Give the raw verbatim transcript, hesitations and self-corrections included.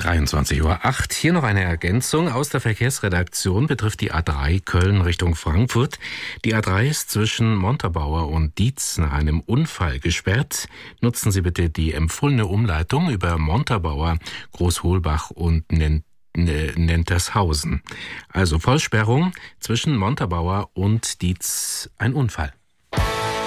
dreiundzwanzig Uhr acht. Hier noch eine Ergänzung aus der Verkehrsredaktion, betrifft die A drei Köln Richtung Frankfurt. Die A drei ist zwischen Montabaur und Dietz nach einem Unfall gesperrt. Nutzen Sie bitte die empfohlene Umleitung über Montabaur, Großholbach und Nentershausen. Also Vollsperrung zwischen Montabaur und Dietz, ein Unfall.